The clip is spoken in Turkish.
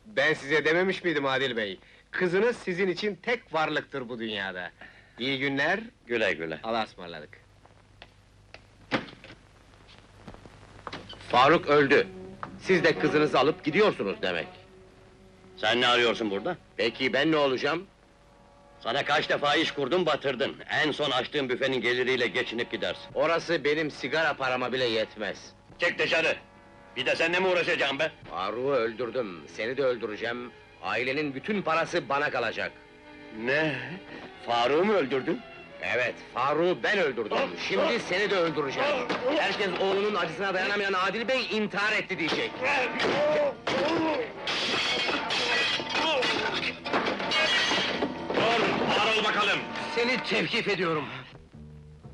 Ben size dememiş miydim Adil Bey? Kızınız sizin için tek varlıktır bu dünyada. İyi günler, Güle güle. Allah'a ısmarladık. Faruk öldü. Siz de kızınızı alıp gidiyorsunuz demek. Sen ne arıyorsun burada? Peki ben ne olacağım? Sana kaç defa iş kurdun, batırdın. En son açtığın büfenin geliriyle geçinip gidersin. Orası benim sigara parama bile yetmez. Çık dışarı! Bir de seninle mi uğraşacağım be? Faruk'u öldürdüm, seni de öldüreceğim. Ailenin bütün parası bana kalacak. Ne? Faruk'u mu öldürdün? Evet, Faruk'u ben öldürdüm. Şimdi seni de öldüreceğim. Herkes oğlunun acısına dayanamayan Adil Bey intihar etti diyecek. Dur, ağır ol bakalım! Seni tevkif ediyorum.